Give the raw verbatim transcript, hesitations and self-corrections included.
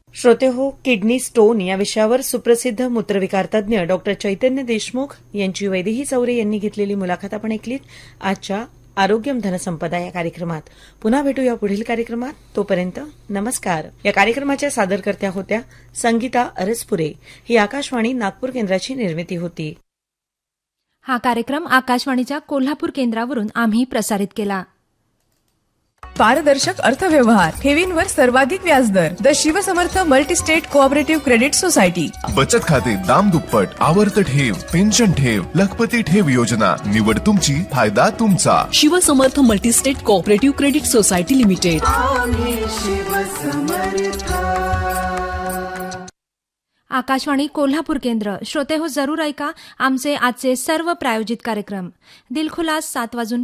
श्रोते हो, kidney stone या विषयावर सुप्रसिद्ध मूत्रविकार तज्ञ डॉक्टर चैतन्य देशमुख यांची वैदेही चौरे यांनी घेतलेली मुलाखत आपण ऐकलीत आजच्या आरोग्यम धनसंपदा या कार्यक्रमात. पुन्हा भेटूया पुढील कार्यक्रमात. तोपर्यंत नमस्कार. या कार्यक्रमाच्या सादरकर्त्या होत्या संगीता अरसपुरे. ही आकाशवाणी नागपूर केंद्राची निर्मिती होती. हा कार्यक्रम आकाशवाणीच्या कोल्हापूर केंद्रावरून आम्ही प्रसारित केला. पारदर्शक अर्थव्यवहार, ठेवींवर सर्वाधिक व्याजदर. The Shivsamarth multi-state cooperative credit society. बचत खाते दाम दुप्पट, आवर्त ठेव, पेन्शन ठेव, लखपती ठेव योजना. निवड तुमची, फायदा तुमचा. Shivsamarth multi-state cooperative credit society limited. Akashvani Kolhapur केंद्र. श्रोते हो, जरूर ऐका आमचे आजचे सर्व प्रायोजित कार्यक्रम. दिलखुलास सात वाजून